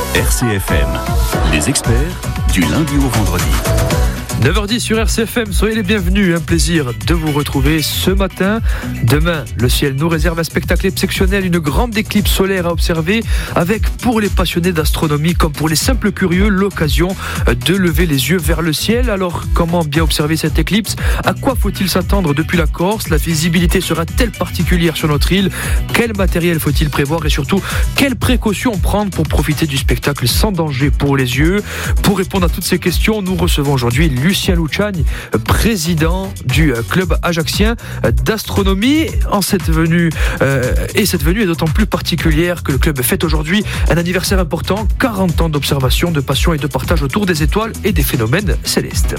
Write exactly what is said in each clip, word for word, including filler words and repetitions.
R C F M, les experts du lundi au vendredi. neuf heures dix sur R C F M, soyez les bienvenus, un plaisir de vous retrouver ce matin. Demain, le ciel nous réserve un spectacle exceptionnel, une grande éclipse solaire à observer, avec pour les passionnés d'astronomie comme pour les simples curieux, l'occasion de lever les yeux vers le ciel. Alors, comment bien observer cette éclipse? À quoi faut-il s'attendre depuis la Corse? La visibilité sera-t-elle particulière sur notre île? Quel matériel faut-il prévoir et surtout, quelles précautions prendre pour profiter du spectacle sans danger pour les yeux? Pour répondre à toutes ces questions, nous recevons aujourd'hui Lucien Luciani, président du club ajaxien d'astronomie. En cette venue, euh, et cette venue est d'autant plus particulière que le club fête aujourd'hui un anniversaire important, quarante ans d'observation, de passion et de partage autour des étoiles et des phénomènes célestes.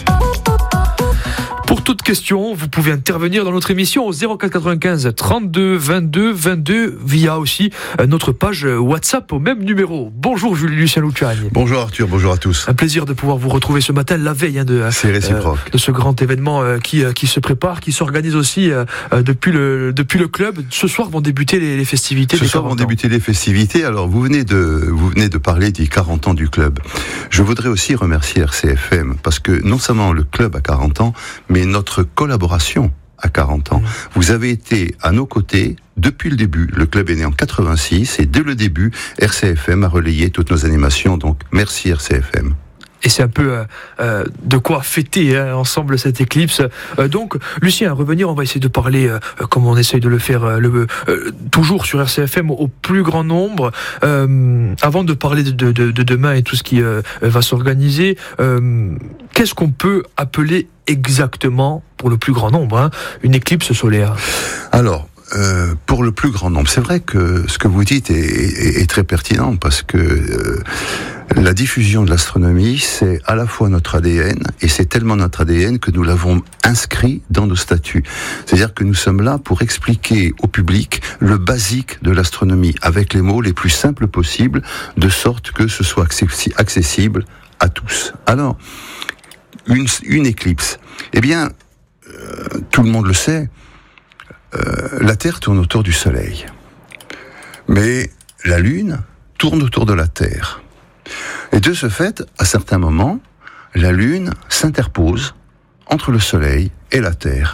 Pour toute question, vous pouvez intervenir dans notre émission au zéro quatre quatre-vingt-quinze trente-deux vingt-deux vingt-deux via aussi notre page WhatsApp au même numéro. Bonjour Lucien Luciani. Bonjour Arthur, bonjour à tous. Un plaisir de pouvoir vous retrouver ce matin, la veille hein, de, C'est réciproque. Euh, de ce grand événement euh, qui, euh, qui se prépare, qui s'organise aussi euh, depuis, le, depuis le club. Ce soir vont débuter les, les festivités. Ce soir vont débuter les festivités. Alors vous venez, de, vous venez de parler des quarante ans du club. Je voudrais aussi remercier R C F M parce que non seulement le club a quarante ans, mais notre collaboration à quarante ans. Mmh. Vous avez été à nos côtés depuis le début. Le club est né en quatre-vingt-six et dès le début, R C F M a relayé toutes nos animations. Donc merci R C F M. Et c'est un peu euh, euh, de quoi fêter hein, ensemble cette éclipse. Euh, donc, Lucien, à revenir, on va essayer de parler, euh, comme on essaye de le faire, euh, le, euh, toujours sur R C F M, au, au plus grand nombre. Euh, avant de parler de, de, de demain et tout ce qui euh, va s'organiser, euh, qu'est-ce qu'on peut appeler exactement, pour le plus grand nombre, hein, une éclipse solaire? Alors, Euh, pour le plus grand nombre, c'est vrai que ce que vous dites est, est, est très pertinent parce que euh, la diffusion de l'astronomie, c'est à la fois notre A D N et c'est tellement notre A D N que nous l'avons inscrit dans nos statuts. C'est-à-dire que nous sommes là pour expliquer au public le basique de l'astronomie avec les mots les plus simples possibles, de sorte que ce soit accessible à tous. Alors, une, une éclipse, eh bien, euh, tout le monde le sait. Euh, la Terre tourne autour du Soleil, mais la Lune tourne autour de la Terre. Et de ce fait, à certains moments, la Lune s'interpose entre le Soleil et la Terre.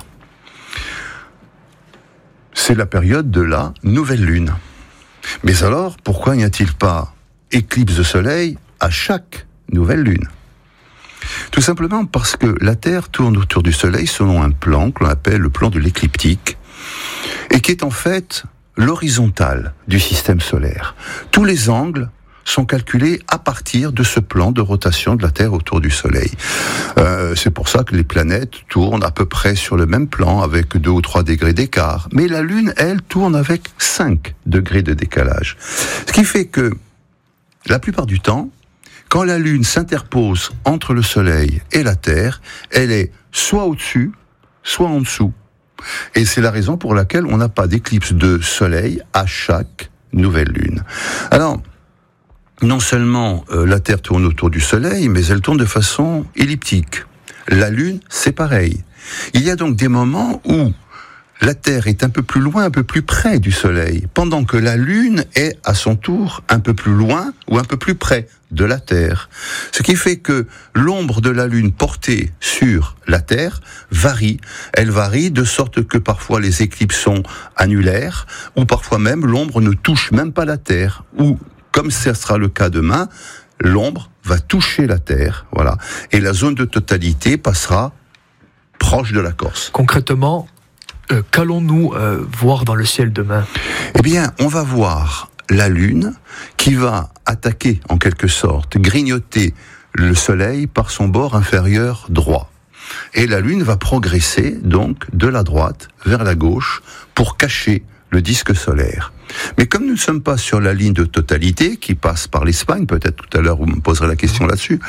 C'est la période de la nouvelle Lune. Mais alors, pourquoi n'y a-t-il pas éclipse de Soleil à chaque nouvelle Lune ? Tout simplement parce que la Terre tourne autour du Soleil selon un plan que l'on appelle le plan de l'écliptique, et qui est en fait l'horizontale du système solaire. Tous les angles sont calculés à partir de ce plan de rotation de la Terre autour du Soleil. Euh, c'est pour ça que les planètes tournent à peu près sur le même plan, avec deux ou trois degrés d'écart. Mais la Lune, elle, tourne avec cinq degrés de décalage. Ce qui fait que, la plupart du temps, quand la Lune s'interpose entre le Soleil et la Terre, elle est soit au-dessus, soit en dessous. Et c'est la raison pour laquelle on n'a pas d'éclipse de Soleil à chaque nouvelle Lune. Alors, non seulement euh, la Terre tourne autour du Soleil, mais elle tourne de façon elliptique. La Lune, c'est pareil. Il y a donc des moments où la Terre est un peu plus loin, un peu plus près du Soleil, pendant que la Lune est, à son tour, un peu plus loin ou un peu plus près de la Terre. Ce qui fait que l'ombre de la Lune portée sur la Terre varie. Elle varie de sorte que parfois les éclipses sont annulaires, ou parfois même l'ombre ne touche même pas la Terre, ou, comme ce sera le cas demain, l'ombre va toucher la Terre, voilà. Et la zone de totalité passera proche de la Corse. Concrètement, Euh, qu'allons-nous euh, voir dans le ciel demain ? Eh bien, on va voir la Lune qui va attaquer, en quelque sorte, grignoter le Soleil par son bord inférieur droit. Et la Lune va progresser, donc, de la droite vers la gauche pour cacher le disque solaire. Mais comme nous ne sommes pas sur la ligne de totalité, qui passe par l'Espagne, peut-être tout à l'heure vous me poserez la question là-dessus,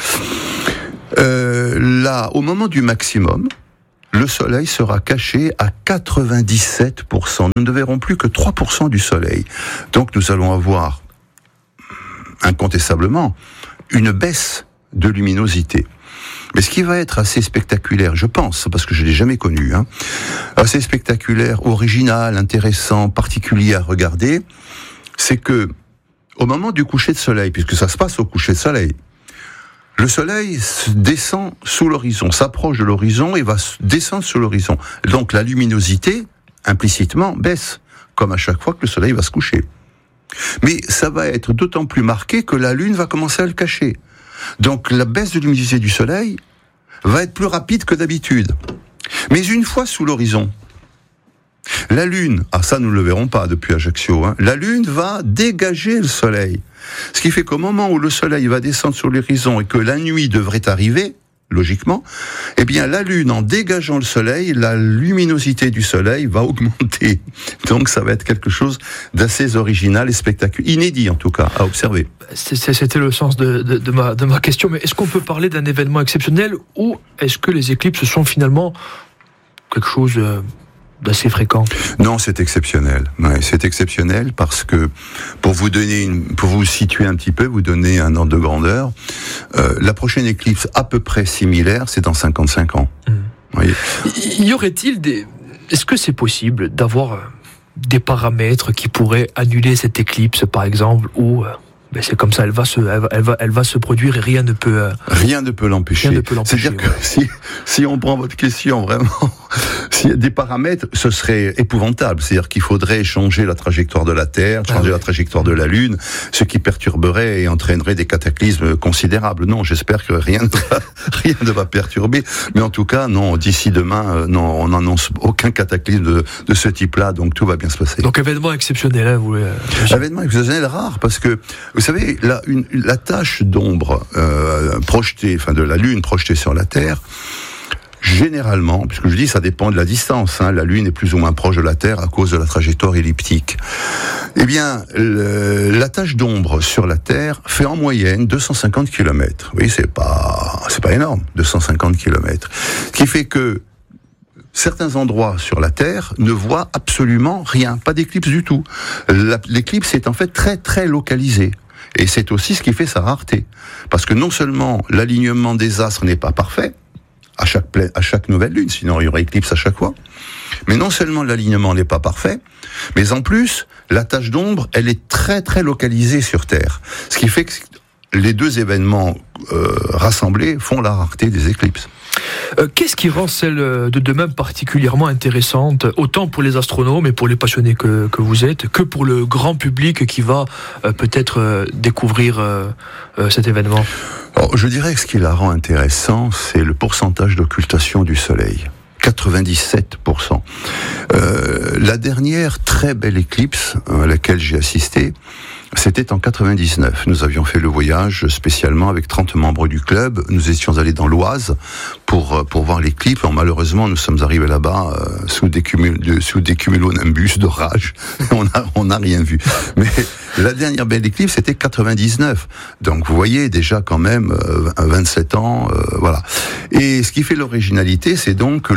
euh, là, au moment du maximum, le Soleil sera caché à quatre-vingt-dix-sept pour cent. Nous ne verrons plus que trois pour cent du Soleil. Donc nous allons avoir, incontestablement, une baisse de luminosité. Mais ce qui va être assez spectaculaire, je pense, parce que je ne l'ai jamais connu, hein, assez spectaculaire, original, intéressant, particulier à regarder, c'est que au moment du coucher de soleil, puisque ça se passe au coucher de soleil, le soleil descend sous l'horizon, s'approche de l'horizon et va descendre sous l'horizon. Donc la luminosité, implicitement, baisse, comme à chaque fois que le soleil va se coucher. Mais ça va être d'autant plus marqué que la Lune va commencer à le cacher. Donc la baisse de luminosité du soleil va être plus rapide que d'habitude. Mais une fois sous l'horizon, la Lune, ah ça nous ne le verrons pas depuis Ajaccio, hein, la Lune va dégager le soleil. Ce qui fait qu'au moment où le soleil va descendre sur l'horizon et que la nuit devrait arriver, logiquement, eh bien la Lune, en dégageant le soleil, la luminosité du soleil va augmenter. Donc ça va être quelque chose d'assez original et spectaculaire, inédit en tout cas, à observer. C'était le sens de, de, de, ma, de ma question, mais est-ce qu'on peut parler d'un événement exceptionnel ou est-ce que les éclipses sont finalement quelque chose d'assez fréquent? Non, c'est exceptionnel. Ouais, c'est exceptionnel parce que, pour vous donner une, pour vous situer un petit peu, vous donner un ordre de grandeur, euh, la prochaine éclipse à peu près similaire, c'est dans cinquante-cinq ans. Mmh. Voyez. Y aurait-il des... Est-ce que c'est possible d'avoir des paramètres qui pourraient annuler cette éclipse, par exemple, ou... Ben c'est comme ça, elle va se, elle va, elle va, elle va se produire et rien ne peut. Euh, rien ne peut l'empêcher. Rien ne peut l'empêcher. C'est-à-dire que si, si on prend votre question vraiment, s'il y a des paramètres, ce serait épouvantable. C'est-à-dire qu'il faudrait changer la trajectoire de la Terre, changer ah oui. la trajectoire de la Lune, ce qui perturberait et entraînerait des cataclysmes considérables. Non, j'espère que rien ne va, rien ne va perturber. Mais en tout cas, non, d'ici demain, euh, non, on n'annonce aucun cataclysme de, de ce type-là, donc tout va bien se passer. Donc événement exceptionnel, hein, vous. Euh, événement exceptionnel rare, parce que vous savez, la, une, la tache d'ombre euh, projetée, enfin de la Lune projetée sur la Terre, généralement, puisque je dis ça dépend de la distance, hein, la Lune est plus ou moins proche de la Terre à cause de la trajectoire elliptique. Eh bien, le, la tache d'ombre sur la Terre fait en moyenne deux cent cinquante kilomètres. Oui, c'est pas, c'est pas énorme, deux cent cinquante kilomètres. Ce qui fait que certains endroits sur la Terre ne voient absolument rien, pas d'éclipse du tout. La, l'éclipse est en fait très très localisée. Et c'est aussi ce qui fait sa rareté. Parce que non seulement l'alignement des astres n'est pas parfait, à chaque, pla- à chaque nouvelle lune, sinon il y aurait éclipse à chaque fois, mais non seulement l'alignement n'est pas parfait, mais en plus, la tache d'ombre, elle est très très localisée sur Terre. Ce qui fait que les deux événements euh, rassemblés font la rareté des éclipses. Euh, qu'est-ce qui rend celle de demain particulièrement intéressante, autant pour les astronomes et pour les passionnés que, que vous êtes, que pour le grand public qui va euh, peut-être euh, découvrir euh, euh, cet événement? Alors, je dirais que ce qui la rend intéressant, c'est le pourcentage d'occultation du Soleil. quatre-vingt-dix-sept pour cent. Euh, la dernière très belle éclipse à laquelle j'ai assisté, c'était en quatre-vingt-dix-neuf. Nous avions fait le voyage spécialement avec trente membres du club. Nous étions allés dans l'Oise pour pour voir l'éclipse. Alors, malheureusement, nous sommes arrivés là-bas euh, sous des cumul, de, sous des cumulonimbus d'orage. On a on n'a rien vu. Mais la dernière belle éclipse, c'était quatre-vingt-dix-neuf. Donc vous voyez déjà quand même euh, vingt-sept ans, euh, voilà. Et ce qui fait l'originalité, c'est donc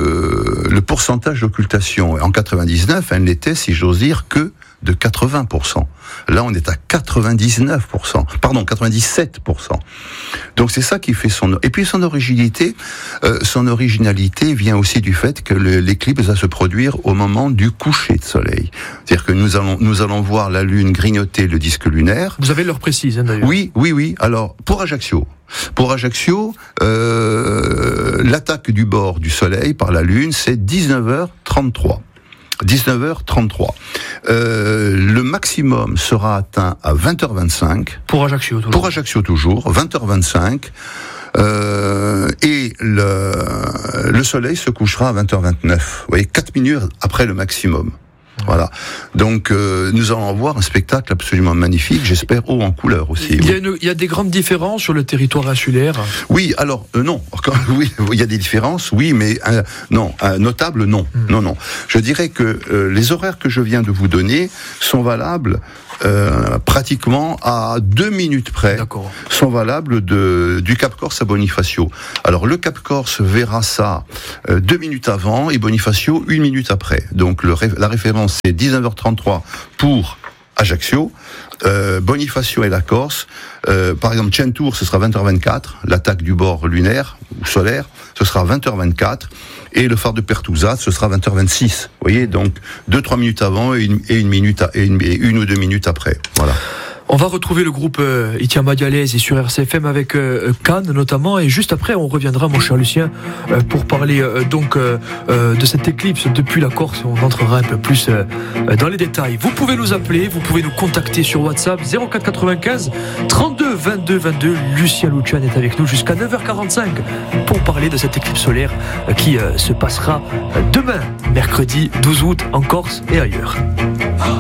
le le pourcentage d'occultation. En quatre-vingt-dix-neuf, elle n'était, si j'ose dire, que de quatre-vingts pour cent. Là, on est à quatre-vingt-dix-neuf pour cent. Pardon, quatre-vingt-dix-sept pour cent. Donc c'est ça qui fait son... Et puis son originalité, euh, son originalité vient aussi du fait que le, l'éclipse va se produire au moment du coucher de soleil. C'est-à-dire que nous allons, nous allons voir la Lune grignoter le disque lunaire. Vous avez l'heure précise, hein, d'ailleurs. Oui, oui, oui. Alors, pour Ajaccio, Pour Ajaccio, euh, l'attaque du bord du soleil par la Lune, c'est dix-neuf heures trente-trois. dix-neuf heures trente-trois. Euh, le maximum sera atteint à vingt heures vingt-cinq. Pour Ajaccio toujours. Pour Ajaccio toujours, vingt heures vingt-cinq. Euh, et le, le soleil se couchera à vingt heures vingt-neuf. Vous voyez, quatre minutes après le maximum. Voilà. Donc, euh, nous allons voir un spectacle absolument magnifique, j'espère haut en couleur aussi. Il y a, une, il y a des grandes différences sur le territoire insulaire. Oui, alors euh, non. Oui, il y a des différences, oui, mais euh, non, euh, notable, non, mmh. non, non. Je dirais que euh, les horaires que je viens de vous donner sont valables. Euh, pratiquement à deux minutes près. D'accord. Sont valables de, du Cap Corse à Bonifacio. Alors le Cap Corse verra ça euh, deux minutes avant et Bonifacio une minute après. Donc le, la référence c'est dix-neuf heures trente-trois pour Ajaccio, euh, Bonifacio et la Corse. Euh, par exemple, Centour, ce sera vingt heures vingt-quatre, l'attaque du bord lunaire ou solaire, ce sera vingt heures vingt-quatre, et le phare de Pertouzat, ce sera vingt heures vingt-six. Vous voyez, donc deux trois minutes avant et une, et une minute à, et une, et une ou deux minutes après. Voilà. On va retrouver le groupe euh, Itiama Dialaise et sur R C F M avec euh, Cannes notamment, et juste après on reviendra, mon cher Lucien, euh, pour parler euh, donc euh, euh, de cette éclipse depuis la Corse. On entrera un peu plus euh, dans les détails. Vous pouvez nous appeler, vous pouvez nous contacter sur WhatsApp zéro quatre quatre-vingt-quinze trente-deux vingt-deux vingt-deux. Lucien Lucian est avec nous jusqu'à neuf heures quarante-cinq pour parler de cette éclipse solaire euh, qui euh, se passera demain, mercredi douze août, en Corse et ailleurs.